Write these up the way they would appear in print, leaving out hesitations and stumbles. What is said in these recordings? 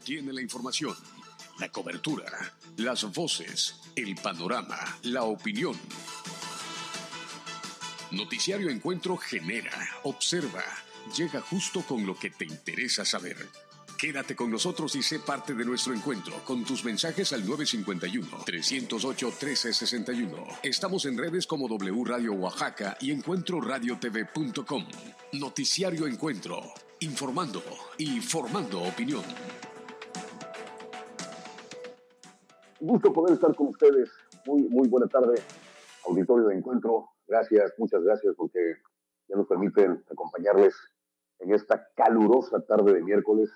tiene la información, la cobertura, las voces, el panorama, la opinión. Noticiario Encuentro genera, observa, llega justo con lo que te interesa saber. Quédate con nosotros y sé parte de nuestro encuentro con tus mensajes al 951-308-1361. Estamos en redes como W Radio Oaxaca y EncuentroRadioTV.com. Noticiario Encuentro, informando y formando opinión. Un gusto poder estar con ustedes. Muy buena tarde, auditorio de Encuentro. Gracias, muchas gracias porque ya nos permiten acompañarles en esta calurosa tarde de miércoles.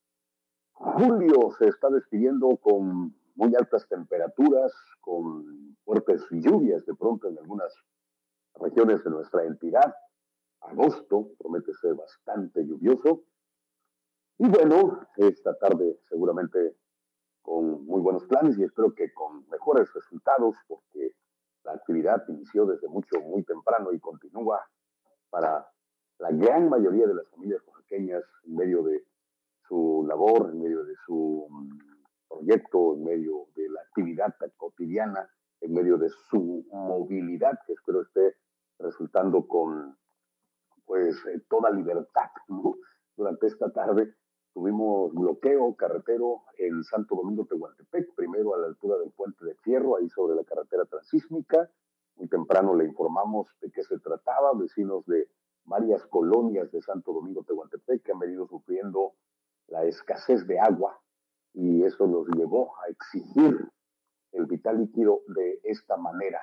Julio se está despidiendo con muy altas temperaturas, con fuertes lluvias de pronto en algunas regiones de nuestra entidad. Agosto promete ser bastante lluvioso. Y bueno, esta tarde seguramente con muy buenos planes y espero que con mejores resultados, porque la actividad inició desde muy temprano y continúa para la gran mayoría de las familias oaxaqueñas en medio de su labor, en medio de su proyecto, en medio de la actividad cotidiana, en medio de su movilidad, que espero esté resultando con toda libertad, ¿no? Durante esta tarde tuvimos bloqueo carretero en Santo Domingo Tehuantepec, primero a la altura del Puente de Fierro, ahí sobre la carretera transísmica. Muy temprano le informamos de qué se trataba, vecinos de varias colonias de Santo Domingo Tehuantepec que han venido sufriendo la escasez de agua y eso los llevó a exigir el vital líquido de esta manera.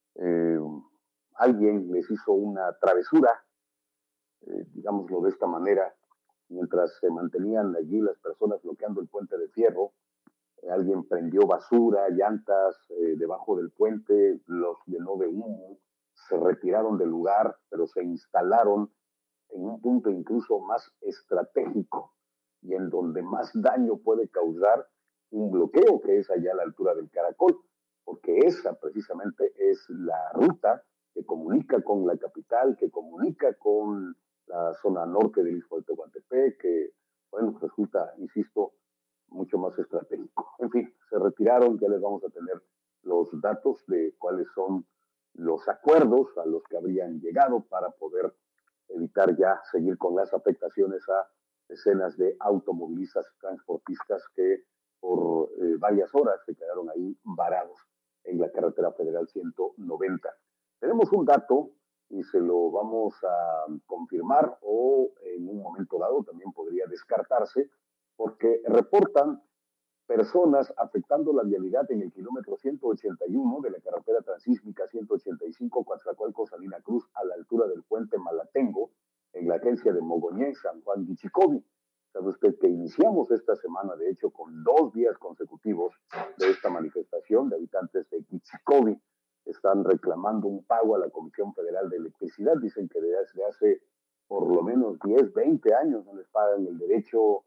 Alguien les hizo una travesura, digámoslo de esta manera, mientras se mantenían allí las personas bloqueando el Puente de Fierro. Alguien prendió basura, llantas debajo del puente, los llenó de humo, se retiraron del lugar, pero se instalaron en un punto incluso más estratégico y en donde más daño puede causar un bloqueo, que es allá a la altura del Caracol, porque esa precisamente es la ruta que comunica con la capital, que comunica con la zona norte del Istmo de Tehuantepec, que, bueno, resulta, insisto, mucho más estratégico. En fin, se retiraron, ya les vamos a tener los datos de cuáles son los acuerdos a los que habrían llegado para poder evitar ya seguir con las afectaciones a decenas de automovilistas, transportistas que por varias horas se quedaron ahí varados en la carretera federal 190. Tenemos un dato y se lo vamos a confirmar o en un momento dado también podría descartarse, porque reportan personas afectando la vialidad en el kilómetro 181 de la carretera transísmica 185 Coatzacoalcos-Salina Cruz a la altura del puente Malatengo en la agencia de Mogoñé, San Juan Guichicovi. Sabe usted que iniciamos esta semana, de hecho, con 2 días consecutivos de esta manifestación de habitantes de Guichicovi. Están reclamando un pago a la Comisión Federal de Electricidad. Dicen que desde hace por lo menos 10, 20 años no les pagan el derecho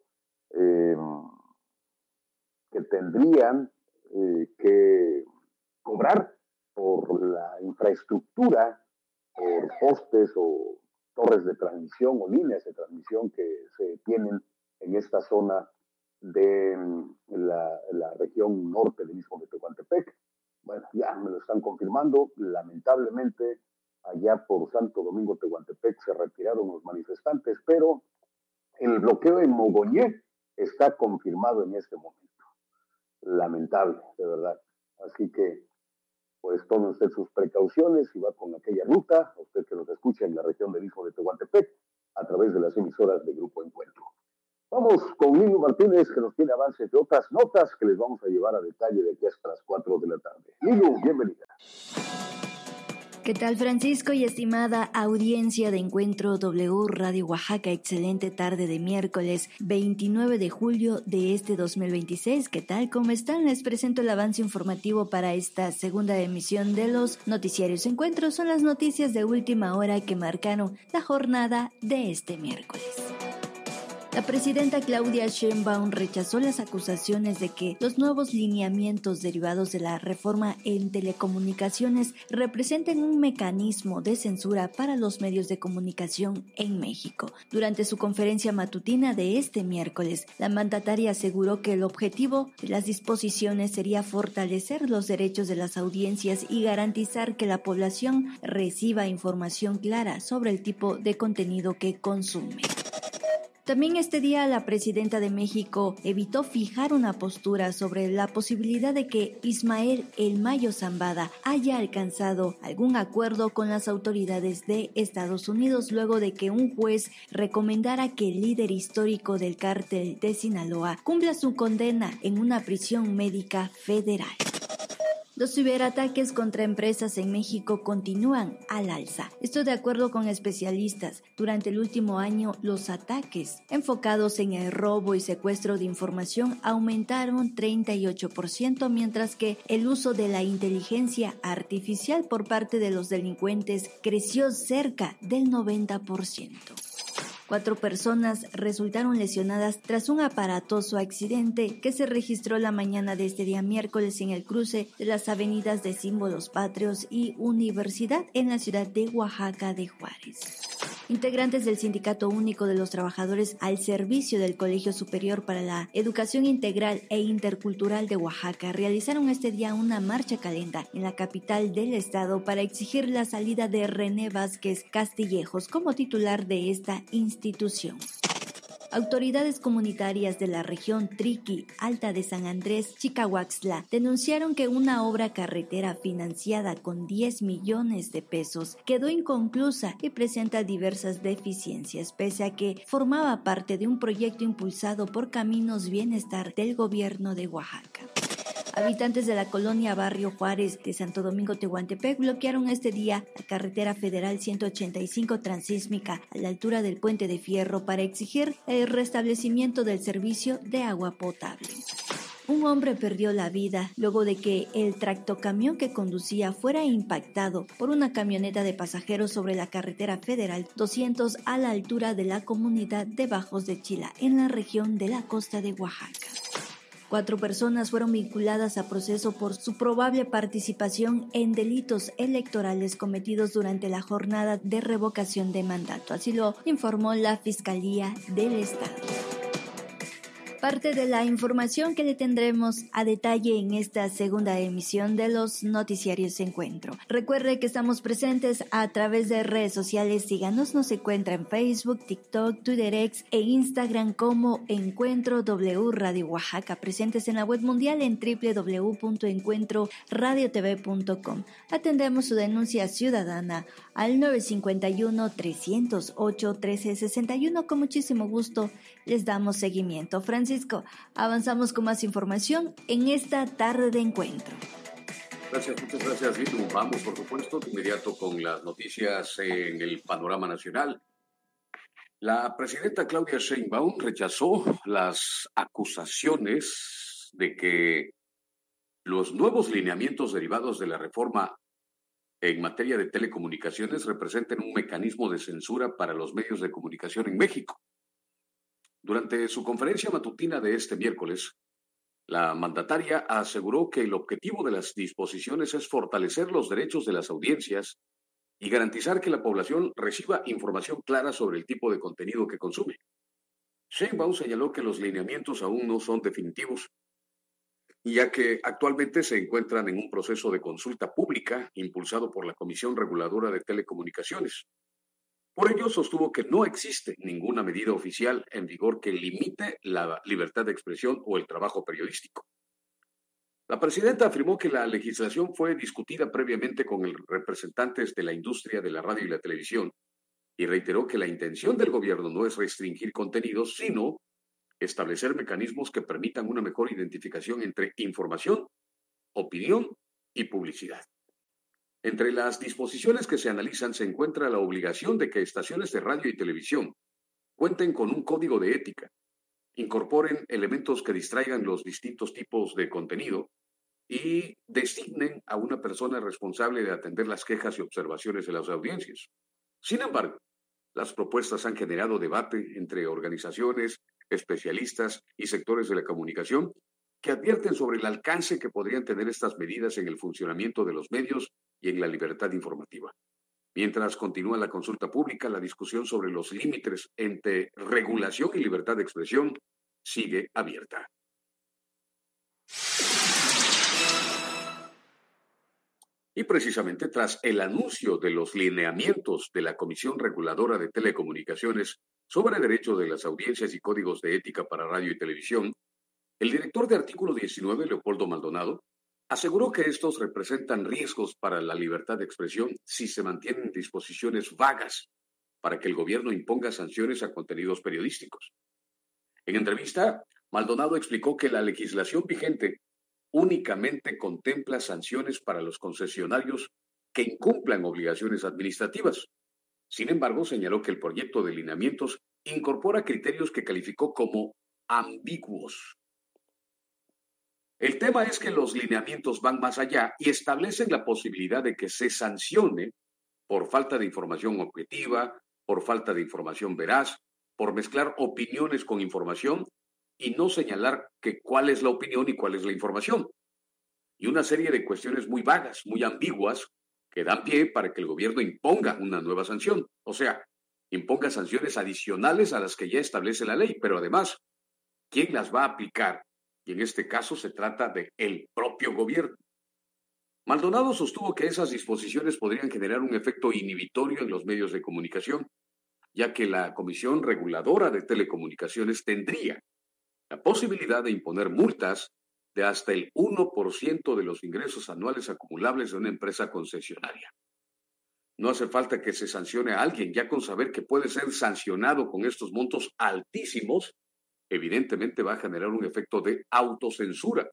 que tendrían que cobrar por la infraestructura, por postes o torres de transmisión o líneas de transmisión que se tienen en esta zona de la región norte del Istmo de Tehuantepec. Bueno, ya me lo están confirmando. Lamentablemente, allá por Santo Domingo Tehuantepec se retiraron los manifestantes, pero el bloqueo en Mogoñé está confirmado en este momento. Lamentable, de verdad. Así que, pues, tome usted sus precauciones y va con aquella ruta, usted que nos escucha en la región del Istmo de Tehuantepec, a través de las emisoras de Grupo Encuentro. Vamos con Lilo Martínez, que nos tiene avances de otras notas que les vamos a llevar a detalle de aquí hasta las 4 de la tarde. Lilo, bienvenida. ¿Qué tal, Francisco y estimada audiencia de Encuentro W Radio Oaxaca? Excelente tarde de miércoles 29 de julio de este 2026. ¿Qué tal? ¿Cómo están? Les presento el avance informativo para esta segunda emisión de los noticiarios Encuentro. Son las noticias de última hora que marcaron la jornada de este miércoles. La presidenta Claudia Sheinbaum rechazó las acusaciones de que los nuevos lineamientos derivados de la reforma en telecomunicaciones representen un mecanismo de censura para los medios de comunicación en México. Durante su conferencia matutina de este miércoles, la mandataria aseguró que el objetivo de las disposiciones sería fortalecer los derechos de las audiencias y garantizar que la población reciba información clara sobre el tipo de contenido que consume. También este día la presidenta de México evitó fijar una postura sobre la posibilidad de que Ismael El Mayo Zambada haya alcanzado algún acuerdo con las autoridades de Estados Unidos luego de que un juez recomendara que el líder histórico del cártel de Sinaloa cumpla su condena en una prisión médica federal. Los ciberataques contra empresas en México continúan al alza. Esto de acuerdo con especialistas. Durante el último año, los ataques enfocados en el robo y secuestro de información aumentaron 38%, mientras que el uso de la inteligencia artificial por parte de los delincuentes creció cerca del 90%. 4 personas resultaron lesionadas tras un aparatoso accidente que se registró la mañana de este día miércoles en el cruce de las avenidas de Símbolos Patrios y Universidad en la ciudad de Oaxaca de Juárez. Integrantes del Sindicato Único de los Trabajadores al Servicio del Colegio Superior para la Educación Integral e Intercultural de Oaxaca realizaron este día una marcha calenda en la capital del estado para exigir la salida de René Vázquez Castillejos como titular de esta institución. Autoridades comunitarias de la región Triqui, Alta de San Andrés, Chicahuaxtla, denunciaron que una obra carretera financiada con 10 millones de pesos quedó inconclusa y presenta diversas deficiencias, pese a que formaba parte de un proyecto impulsado por Caminos Bienestar del gobierno de Oaxaca. Habitantes de la colonia Barrio Juárez de Santo Domingo Tehuantepec bloquearon este día la carretera federal 185 transísmica a la altura del Puente de Fierro para exigir el restablecimiento del servicio de agua potable. Un hombre perdió la vida luego de que el tractocamión que conducía fuera impactado por una camioneta de pasajeros sobre la carretera federal 200 a la altura de la comunidad de Bajos de Chila, en la región de la costa de Oaxaca. 4 personas fueron vinculadas a proceso por su probable participación en delitos electorales cometidos durante la jornada de revocación de mandato. Así lo informó la Fiscalía del Estado. Parte de la información que le tendremos a detalle en esta segunda emisión de los noticiarios Encuentro. Recuerde que estamos presentes a través de redes sociales. Síganos, nos encuentra en Facebook, TikTok, Twitter X e Instagram como Encuentro W Radio Oaxaca. Presentes en la web mundial en www.encuentroradiotv.com. Atendemos su denuncia ciudadana al 951-308-1361. Con muchísimo gusto les damos seguimiento. Francisco, avanzamos con más información en esta tarde de encuentro. Gracias, muchas gracias, Vito. Vamos, por supuesto, de inmediato con las noticias en el panorama nacional. La presidenta Claudia Sheinbaum rechazó las acusaciones de que los nuevos lineamientos derivados de la reforma en materia de telecomunicaciones representen un mecanismo de censura para los medios de comunicación en México. Durante su conferencia matutina de este miércoles, la mandataria aseguró que el objetivo de las disposiciones es fortalecer los derechos de las audiencias y garantizar que la población reciba información clara sobre el tipo de contenido que consume. Sheinbaum señaló que los lineamientos aún no son definitivos, ya que actualmente se encuentran en un proceso de consulta pública impulsado por la Comisión Reguladora de Telecomunicaciones. Por ello, sostuvo que no existe ninguna medida oficial en vigor que limite la libertad de expresión o el trabajo periodístico. La presidenta afirmó que la legislación fue discutida previamente con representantes de la industria de la radio y la televisión y reiteró que la intención del gobierno no es restringir contenidos, sino establecer mecanismos que permitan una mejor identificación entre información, opinión y publicidad. Entre las disposiciones que se analizan se encuentra la obligación de que estaciones de radio y televisión cuenten con un código de ética, incorporen elementos que distraigan los distintos tipos de contenido y designen a una persona responsable de atender las quejas y observaciones de las audiencias. Sin embargo, Las propuestas han generado debate entre organizaciones, especialistas y sectores de la comunicación que advierten sobre el alcance que podrían tener estas medidas en el funcionamiento de los medios y en la libertad informativa. Mientras continúa la consulta pública, la discusión sobre los límites entre regulación y libertad de expresión sigue abierta. Y precisamente tras el anuncio de los lineamientos de la Comisión Reguladora de Telecomunicaciones sobre derechos de las audiencias y códigos de ética para radio y televisión, el director de Artículo 19, Leopoldo Maldonado, aseguró que estos representan riesgos para la libertad de expresión si se mantienen disposiciones vagas para que el gobierno imponga sanciones a contenidos periodísticos. En entrevista, Maldonado explicó que la legislación vigente únicamente contempla sanciones para los concesionarios que incumplan obligaciones administrativas. Sin embargo, señaló que el proyecto de lineamientos incorpora criterios que calificó como ambiguos. El tema es que los lineamientos van más allá y establecen la posibilidad de que se sancione por falta de información objetiva, por falta de información veraz, por mezclar opiniones con información y no señalar cuál es la opinión y cuál es la información. Y una serie de cuestiones muy vagas, muy ambiguas, que dan pie para que el gobierno imponga una nueva sanción. O sea, imponga sanciones adicionales a las que ya establece la ley, pero además, ¿quién las va a aplicar? Y en este caso se trata del propio gobierno. Maldonado sostuvo que esas disposiciones podrían generar un efecto inhibitorio en los medios de comunicación, ya que la Comisión Reguladora de Telecomunicaciones tendría la posibilidad de imponer multas de hasta el 1% de los ingresos anuales acumulables de una empresa concesionaria. No hace falta que se sancione a alguien, ya con saber que puede ser sancionado con estos montos altísimos, evidentemente va a generar un efecto de autocensura,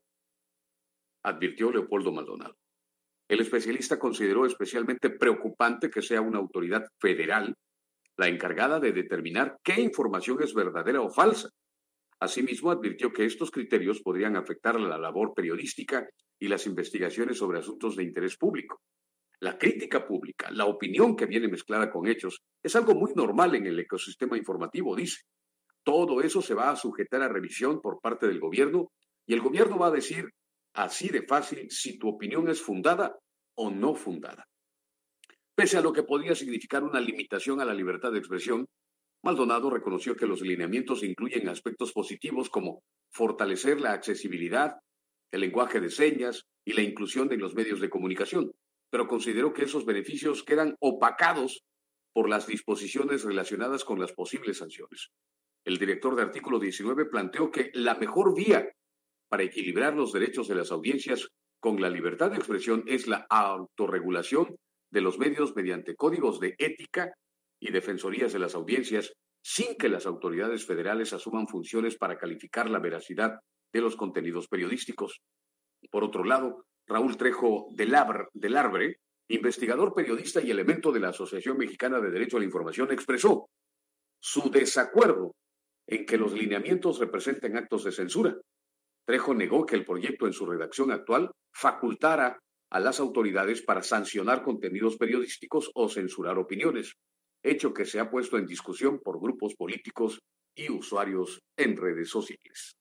advirtió Leopoldo Maldonado. El especialista consideró especialmente preocupante que sea una autoridad federal la encargada de determinar qué información es verdadera o falsa. Asimismo, advirtió que estos criterios podrían afectar la labor periodística y las investigaciones sobre asuntos de interés público. La crítica pública, la opinión que viene mezclada con hechos, es algo muy normal en el ecosistema informativo, dice. Todo eso se va a sujetar a revisión por parte del gobierno y el gobierno va a decir así de fácil si tu opinión es fundada o no fundada. Pese a lo que podría significar una limitación a la libertad de expresión, Maldonado reconoció que los lineamientos incluyen aspectos positivos como fortalecer la accesibilidad, el lenguaje de señas y la inclusión de los medios de comunicación, pero consideró que esos beneficios quedan opacados por las disposiciones relacionadas con las posibles sanciones. El director de Artículo 19 planteó que la mejor vía para equilibrar los derechos de las audiencias con la libertad de expresión es la autorregulación de los medios mediante códigos de ética y defensorías de las audiencias, sin que las autoridades federales asuman funciones para calificar la veracidad de los contenidos periodísticos. Por otro lado, Raúl Trejo del Arbre, investigador, periodista y elemento de la Asociación Mexicana de Derecho a la Información, expresó su desacuerdo en que los lineamientos representen actos de censura. Trejo negó que el proyecto en su redacción actual facultara a las autoridades para sancionar contenidos periodísticos o censurar opiniones, hecho que se ha puesto en discusión por grupos políticos y usuarios en redes sociales.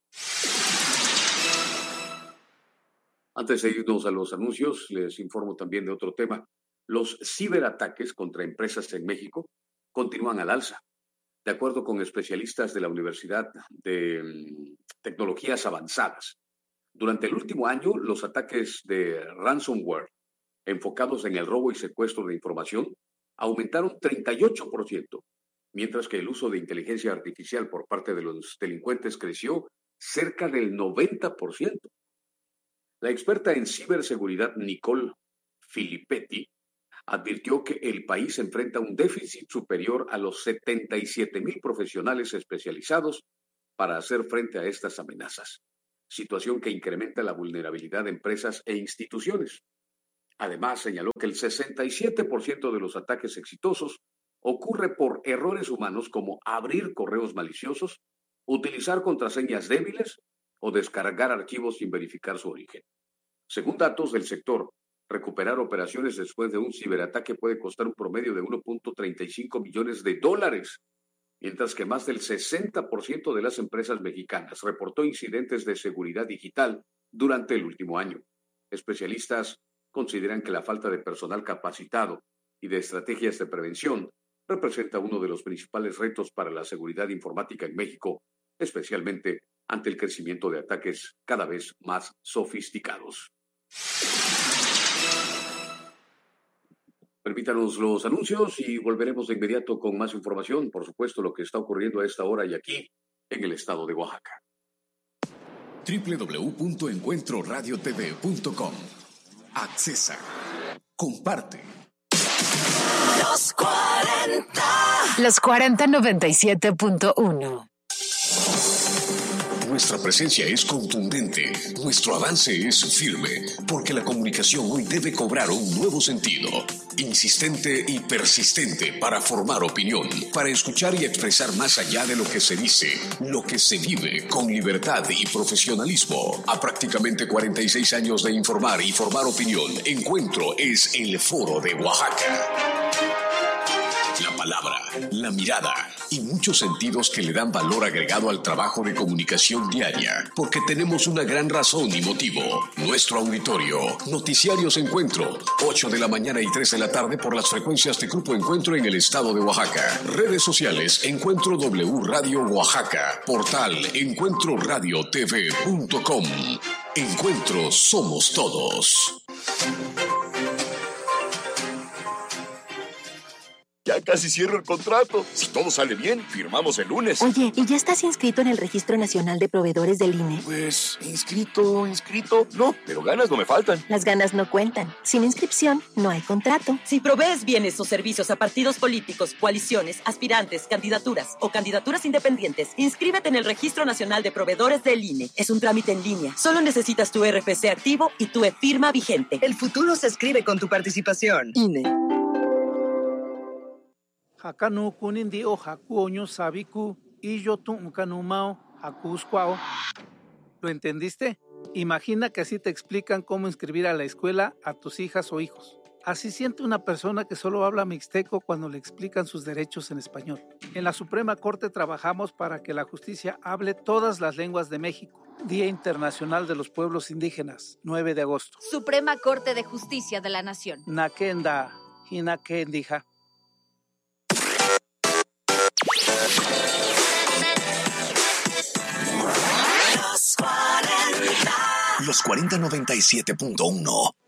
Antes de irnos a los anuncios, les informo también de otro tema. Los ciberataques contra empresas en México continúan al alza. De acuerdo con especialistas de la Universidad de Tecnologías Avanzadas, durante el último año, los ataques de ransomware enfocados en el robo y secuestro de información aumentaron 38%, mientras que el uso de inteligencia artificial por parte de los delincuentes creció cerca del 90%. La experta en ciberseguridad Nicole Filippetti advirtió que el país enfrenta un déficit superior a los 77,000 profesionales especializados para hacer frente a estas amenazas, situación que incrementa la vulnerabilidad de empresas e instituciones. Además, señaló que el 67% de los ataques exitosos ocurre por errores humanos como abrir correos maliciosos, utilizar contraseñas débiles o descargar archivos sin verificar su origen. Según datos del sector, Recuperar operaciones después de un ciberataque puede costar un promedio de $1.35 millones, mientras que más del 60% de las empresas mexicanas reportó incidentes de seguridad digital durante el último año. Especialistas consideran que la falta de personal capacitado y de estrategias de prevención representa uno de los principales retos para la seguridad informática en México, especialmente ante el crecimiento de ataques cada vez más sofisticados. Permítanos los anuncios y volveremos de inmediato con más información, por supuesto, lo que está ocurriendo a esta hora y aquí, en el estado de Oaxaca. www.encuentroradiotv.com. Accesa. Comparte. Los 40. Los 40 97.1. Nuestra presencia es contundente, nuestro avance es firme, porque la comunicación hoy debe cobrar un nuevo sentido, insistente y persistente para formar opinión, para escuchar y expresar más allá de lo que se dice, lo que se vive con libertad y profesionalismo. A prácticamente 46 años de informar y formar opinión, Encuentro es el Foro de Oaxaca. La palabra, la mirada y muchos sentidos que le dan valor agregado al trabajo de comunicación diaria, porque tenemos una gran razón y motivo. Nuestro auditorio, Noticiarios Encuentro, 8 de la mañana y 3 de la tarde por las frecuencias de Grupo Encuentro en el estado de Oaxaca. Redes sociales, Encuentro W Radio Oaxaca, portal encuentroradiotv.com. Encuentro somos todos. Ya casi cierro el contrato. Si todo sale bien, firmamos el lunes. Oye, ¿y ya estás inscrito en el Registro Nacional de Proveedores del INE? Pues, inscrito. No, pero ganas no me faltan. Las ganas no cuentan. Sin inscripción, no hay contrato. Si provees bienes o servicios a partidos políticos, coaliciones, aspirantes, candidaturas o candidaturas independientes, inscríbete en el Registro Nacional de Proveedores del INE. Es un trámite en línea. Solo necesitas tu RFC activo y tu e-firma vigente. El futuro se escribe con tu participación. INE. Hakanu kunindi o hakuoño sabiku y yo tuncanumao hakuscuao. ¿Lo entendiste? Imagina que así te explican cómo inscribir a la escuela a tus hijas o hijos. Así siente una persona que solo habla mixteco cuando le explican sus derechos en español. En la Suprema Corte trabajamos para que la justicia hable todas las lenguas de México. Día Internacional de los Pueblos Indígenas, 9 de agosto. Suprema Corte de Justicia de la Nación. Nakenda, hinakendija. Los 40. Los 40 97.1.